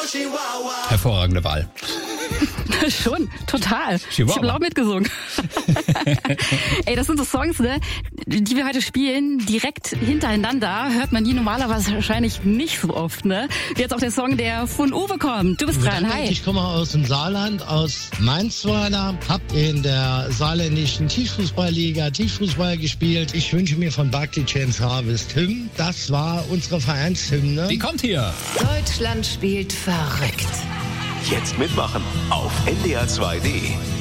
Hervorragende Wahl. Schon, total. Chihuahua. Ich habe laut mitgesungen. Ey, das sind so Songs, ne, die wir heute spielen, direkt hintereinander. Hört man die normalerweise wahrscheinlich nicht so oft, ne? Jetzt auch der Song, der von Uwe kommt. Du bist dran, hi. Ich komme aus dem Saarland, aus Mainzweiler, hab in der saarländischen Tischfußballliga Tischfußball gespielt. Ich wünsche mir von Barclay James Harvest Hymn. Das war unsere Vereinshymne. Die kommt hier. Deutschland spielt verrückt. Jetzt mitmachen auf ndr2.de.